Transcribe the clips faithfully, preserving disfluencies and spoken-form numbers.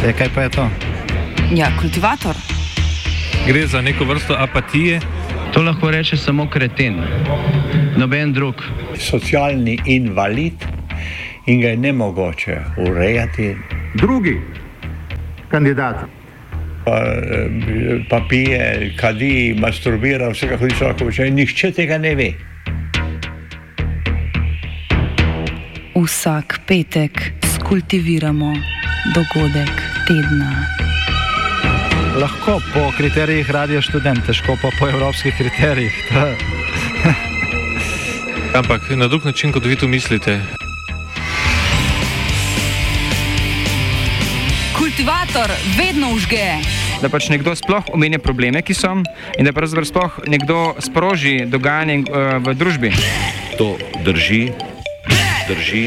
E, kaj pa je to? Ja, kultivator. Gre za neko vrsto apatije. To lahko reče samo kreten, noben drug. Socialni invalid in ga je nemogoče urejati. Drugi kandidat. Pa, pa pije, kadi, masturbira, vsega hodi človeka počne in nihče tega ne ve. Vsak petek skultiviramo dogodek tedna. Lahko po kriterijih Radio Študent, težko pa po evropskih kriterijih. Ampak na drug način, kot vi tu mislite. Kultivator vedno užge. Da pač nekdo sploh omenja probleme, ki so, in da pravzaprav sploh nekdo sproži dogajanje uh, v družbi. To drži, drži.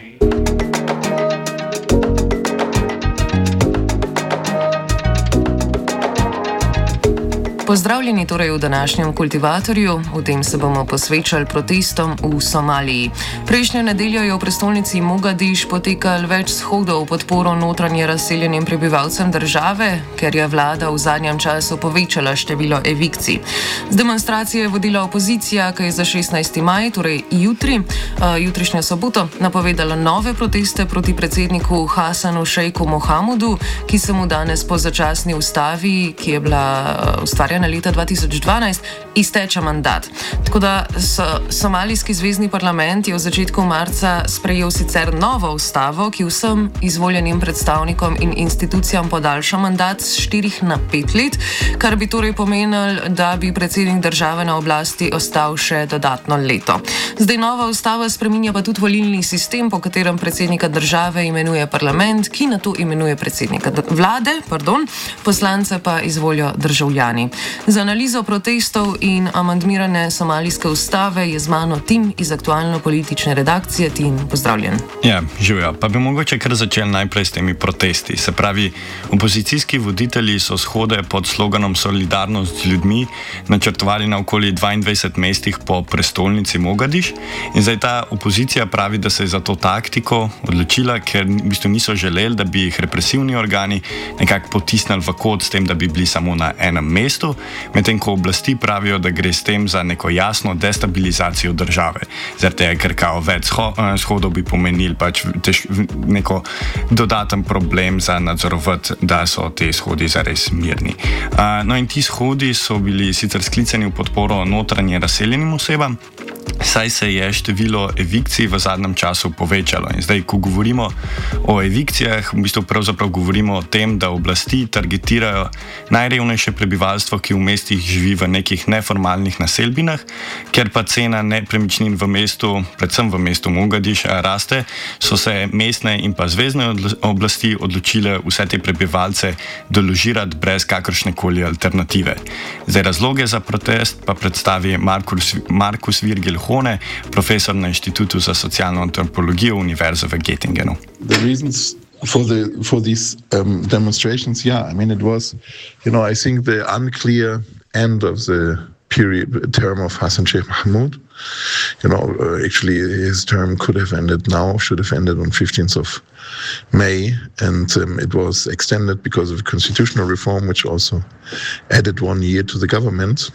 Pozdravljeni torej v današnjem Kultivatorju, v tem se bomo posvečali protestom v Somaliji. Prejšnjo nedeljo je v prestolnici Mogadiš potekal več shodov v podporo notranje razseljenim prebivalcem države, ker je vlada v zadnjem času povečala število evikcij. Z demonstracije je vodila opozicija, ki je za šestnajsti maj, torej jutri, uh, jutrišnjo soboto, napovedala nove proteste proti predsedniku Hasanu Šejku Mohamudu, ki se mu danes po začasni ustavi, ki je bila uh, ustvarjena na leta dva tisoč dvanajst, izteče mandat. Tako da so, somalijski zvezni parlament je v začetku marca sprejel sicer novo ustavo, ki vsem izvoljenim predstavnikom in institucijam podaljša mandat z štirih na pet let, kar bi torej pomenilo, da bi predsednik države na oblasti ostal še dodatno leto. Zdaj nova ustava spreminja pa tudi volilni sistem, po katerem predsednika države imenuje parlament, ki nato imenuje predsednika vlade, pardon, poslance pa izvolijo državljani. Za analizo protestov in amandmirane somalijske ustave je z mano Tim iz aktualno-politične redakcije. Tim, pozdravljen. Ja, živijo. Pa bi mogoče kar začeli najprej s temi protesti. Se pravi, opozicijski voditelji so shode pod sloganom Solidarnost z ljudmi načrtovali na okoli dvaindvajsetih mestih po prestolnici Mogadiš. In zdaj ta opozicija pravi, da se je za to taktiko odločila, ker v bistvu niso želeli, da bi jih represivni organi nekako potisnili v kot s tem, da bi bili samo na enem mestu, medtem ko oblasti pravijo, da gre s tem za neko jasno destabilizacijo države. Zaradi tega, ker kao več shodov bi pomenili pač tež, neko dodaten problem za nadzorovati, da so te shodi zares mirni. Uh, no in ti shodi so bili sicer sklicani v podporo notranje razseljenim osebam, saj se je število evikcij v zadnjem času povečalo. In zdaj, ko govorimo o evikcijah, v bistvu pravzaprav govorimo o tem, da oblasti targetirajo najrevnejše prebivalstvo, ki v mestih živi v nekih neformalnih naselbinah, ker pa cena nepremičnin v mestu, predvsem v mestu Mogadiš, raste, so se mestne in pa zvezne oblasti odločile vse te prebivalce deložirati brez kakršnekoli alternative. Zdaj, razloge za protest pa predstavi Markus, Markus Virgil Hone, profesor na Inštitutu za socialno antropologijo Univerze v Göttingenu. The reasons for the for these um, demonstrations, yeah, I mean it was, you know, I think the unclear end of the period term of Hassan Sheikh Mohamud. You know, uh, actually his term could have ended now, should have ended on fifteenth of May, and um, it was extended because of constitutional reform, which also added one year to the government.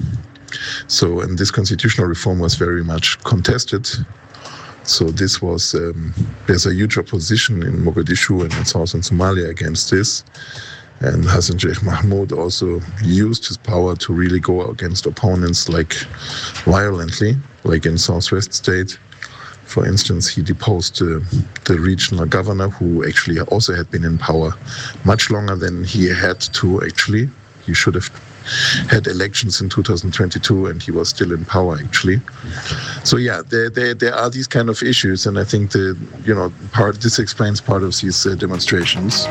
So, and this constitutional reform was very much contested. So this was, um, there's a huge opposition in Mogadishu and in southern Somalia against this. And Hassan Sheikh Mohamud also used his power to really go against opponents like violently, like in Southwest State. For instance, he deposed uh, the regional governor, who actually also had been in power much longer than he had to actually. He should have had elections in two thousand twenty-two and he was still in power actually. So yeah, there, there, there are these kind of issues, and I think the, you know, part, this explains part of these uh, demonstrations.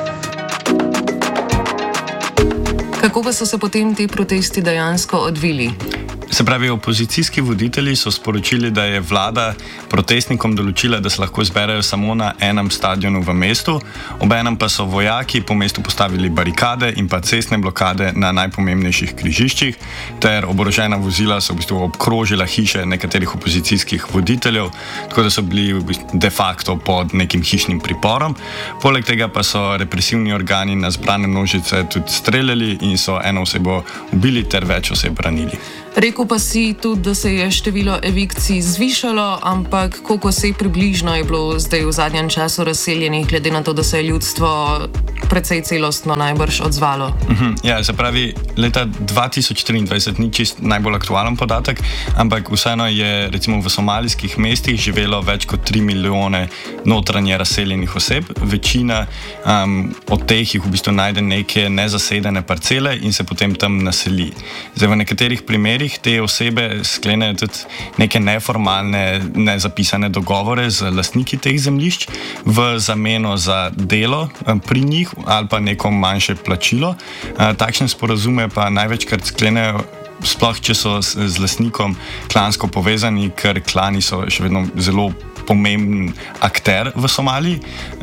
Kako pa so se potem ti protesti dejansko odvili? Se pravi, opozicijski voditelji so sporočili, da je vlada protestnikom določila, da se lahko zberejo samo na enem stadionu v mestu, obenem pa so vojaki po mestu postavili barikade in pa cestne blokade na najpomembnejših križiščih, ter oborožena vozila so v bistvu obkrožila hiše nekaterih opozicijskih voditeljev, tako da so bili v bistvu de facto pod nekim hišnim priporom. Poleg tega pa so represivni organi na zbrane množice tudi streljali in so eno osebo ubili ter več oseb ranili. Rekel pa si tudi, da se je število evikcij zvišalo, ampak koliko oseb približno je bilo zdaj v zadnjem času razseljenih, glede na to, da se je ljudstvo precej celostno najbrž odzvalo? Uh-huh. Ja, se pravi, leta dva tisoč triindvajset ni čist najbolj aktualen podatek, ampak vseeno je recimo v somalijskih mestih živelo več kot tri milijone notranje razseljenih oseb. Večina um, od teh jih v bistvu najde neke nezasedene parcele in se potem tam naseli. Zdaj, v nekaterih primerih te osebe sklenejo tudi neke neformalne, nezapisane dogovore z lastniki teh zemljišč v zameno za delo pri njih ali pa neko manjše plačilo. Takšne sporazume pa največkrat sklenejo sploh, če so z lastnikom klansko povezani, ker klani so še vedno zelo pomemben akter v Somaliji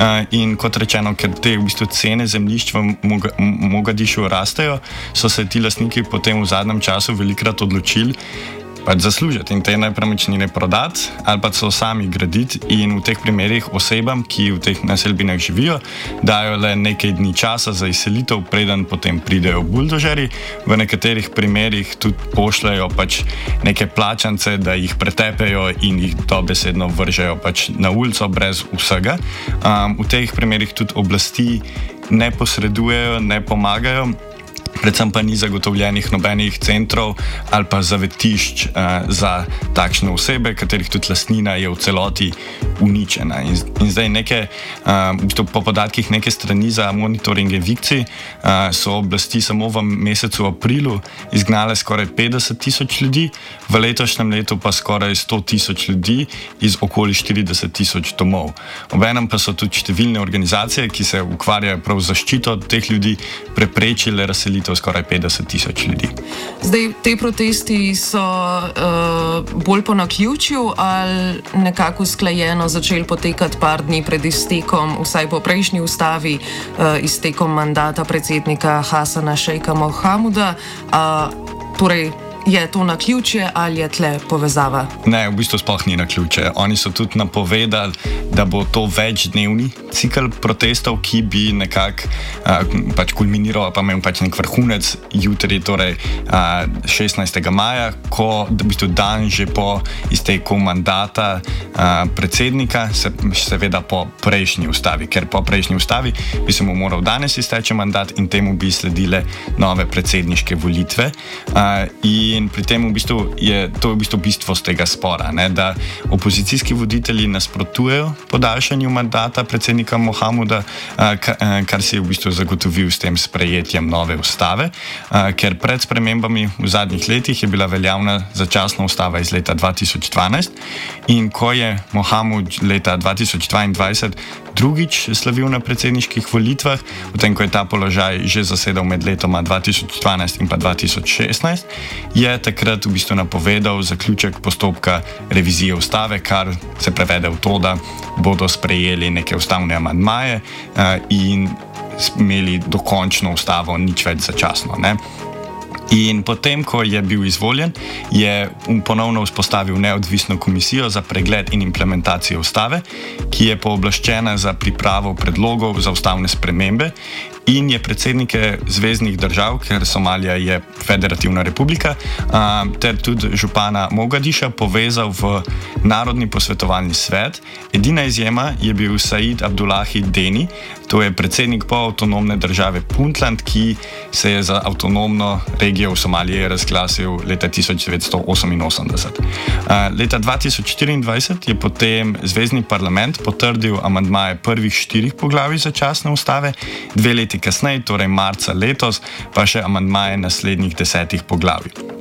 in kot rečeno, ker te v bistvu cene zemljišč v Mogadišu rastejo, so se ti lastniki potem v zadnjem času velikrat odločili pač zaslužiti in te nepremičnine prodati ali pa so sami graditi in v teh primerih osebam, ki v teh naselbinah živijo, dajo le nekaj dni časa za izselitev, preden potem pridejo buldožeri. V nekaterih primerih tudi pošljajo pač neke plačance, da jih pretepejo in jih dobesedno vržejo pač na ulico brez vsega. Um, v teh primerih tudi oblasti ne posredujejo, ne pomagajo, predvsem pa ni zagotovljenih nobenih centrov ali pa zavetišč uh, za takšne osebe, katerih tudi lastnina je v celoti uničena. In, in zdaj neke, uh, v bistvu po podatkih neke strani za monitoring evikcij uh, so oblasti samo v mesecu aprilu izgnale skoraj petdeset tisoč ljudi, v letošnjem letu pa skoraj sto tisoč ljudi iz okoli štirideset tisoč domov. Obenem pa so tudi številne organizacije, ki se ukvarjajo prav z zaščito teh ljudi, preprečile razselitev skoraj petdeset tisoč ljudi. Zdaj, te protesti so uh, bolj po naključju ali nekako usklajeno začeli potekati par dni pred iztekom, vsaj po prejšnji ustavi, uh, iztekom mandata predsednika Hasana Šejka Mohamuda. Uh, torej, je to naključje ali je tle povezava? Ne, v bistvu sploh ni naključje. Oni so tudi napovedali, da bo to večdnevni cikel protestov, ki bi nekako uh, pač kulminiral, pa imel pač nek vrhunec jutri, torej uh, šestnajstega maja, ko v bistvu dan že po izteku mandata uh, predsednika, se, seveda po prejšnji ustavi, ker po prejšnji ustavi bi se mu moral danes izteči mandat in temu bi sledile nove predsedniške volitve. Uh, in In pri tem v bistvu je to v bistvu bistvo z tega spora, ne, da opozicijski voditelji nasprotujejo podaljšanju mandata predsednika Mohamuda, kar si je v bistvu zagotovil s tem sprejetjem nove ustave, ker pred spremembami v zadnjih letih je bila veljavna začasna ustava iz leta dva tisoč dvanajst in ko je Mohamud leta dva tisoč dvaindvajset drugič slavil na predsedniških volitvah, potem ko je ta položaj že zasedal med letoma dva tisoč dvanajst in pa dva tisoč šestnajst, je takrat v bistvu napovedal zaključek postopka revizije ustave, kar se prevede v to, da bodo sprejeli neke ustavne amandmaje uh, in imeli dokončno ustavo, nič več začasno, ne. In potem, ko je bil izvoljen, je ponovno vzpostavil neodvisno komisijo za pregled in implementacijo ustave, ki je pooblaščena za pripravo predlogov za ustavne spremembe in je predsednike zveznih držav, ker Somalija je federativna republika, ter tudi župana Mogadiša povezal v Narodni posvetovalni svet. Edina izjema je bil Said Abdullahi Deni, to je predsednik polavtonomne države Puntland, ki se je za avtonomno regijo v Somaliji razglasil leta tisoč devetsto oseminosemdeset. Leta dva tisoč štiriindvajset je potem zvezni parlament potrdil amandmaje prvih štirih poglavij začasne ustave, dve leti kasneje, torej marca letos, pa še amandmaje naslednjih desetih poglavij.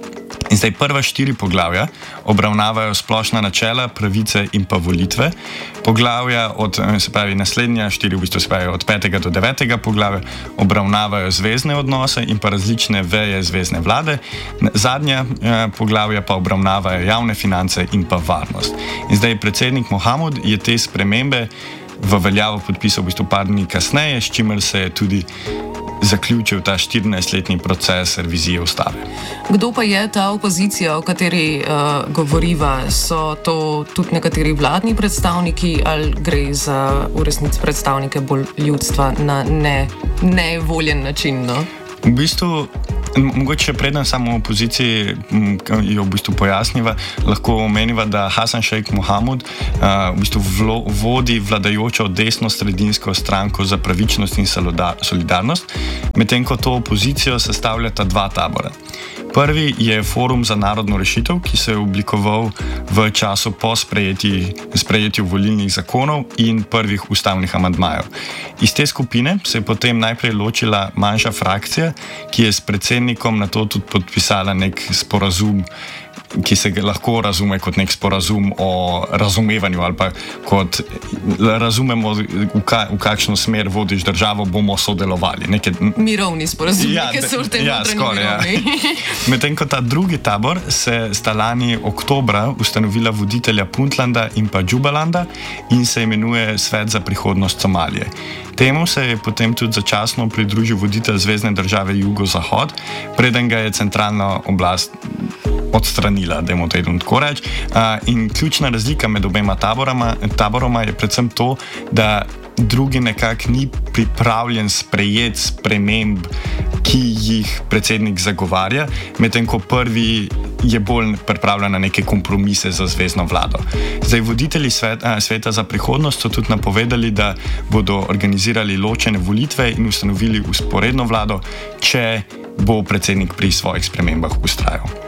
In zdaj prva štiri poglavja obravnavajo splošna načela, pravice in pa volitve. Poglavja od, se pravi, naslednja štiri, v bistvu se pravi od petega do devetega poglavja, obravnavajo zvezne odnose in pa različne veje zvezne vlade. Zadnja eh, poglavja pa obravnavajo javne finance in pa varnost. In zdaj predsednik Mohamud je te spremembe v veljavo podpisal v bistvu par dni kasneje, s čimer se je tudi zaključil ta štirinajstletni proces revizije ustave. Kdo pa je ta opozicija, o kateri uh, govoriva? So to tudi nekateri vladni predstavniki ali gre za v resnici predstavnike bolj ljudstva na ne, nevoljen način? No? V bistvu, mogoče preden samo opoziciji jo v bistvu pojasniva, lahko omeniva, da Hasan Sheikh Mohamud uh, v bistvu vlo, vodi vladajočo desno-sredinsko stranko za pravičnost in solidarnost, medtem ko to opozicijo sestavljata dva tabora. Prvi je Forum za narodno rešitev, ki se je oblikoval v času po sprejeti, sprejetju volilnih zakonov in prvih ustavnih amandmajev. Iz te skupine se je potem najprej ločila manjša frakcija, ki je s predsednikom na to tudi podpisala nek sporazum, ki se ga lahko razume kot nek sporazum o razumevanju ali pa kot razumemo, v, ka, v kakšno smer vodiš državo, bomo sodelovali. Neke, mirovni sporazum, ja, neke sorte ja, notranji mirovni. Ja. Medtem ko ta drugi tabor se sta lani oktobra ustanovila voditelja Puntlanda in pa Jubalanda in se imenuje Svet za prihodnost Somalije. Temu se je potem tudi začasno pridružil voditelj zvezne države Jugozahod, preden ga je centralna oblast odstranila, da je to tako reči. In ključna razlika med obema taborama, taboroma je predvsem to, da drugi nekako ni pripravljen sprejeti sprememb, ki jih predsednik zagovarja, medtem ko prvi je bolj pripravljen na neke kompromise za zvezno vlado. Zdaj, voditelji svet, a, sveta za prihodnost so tudi napovedali, da bodo organizirali ločene volitve in ustanovili usporedno vlado, če bo predsednik pri svojih spremembah ustrajal.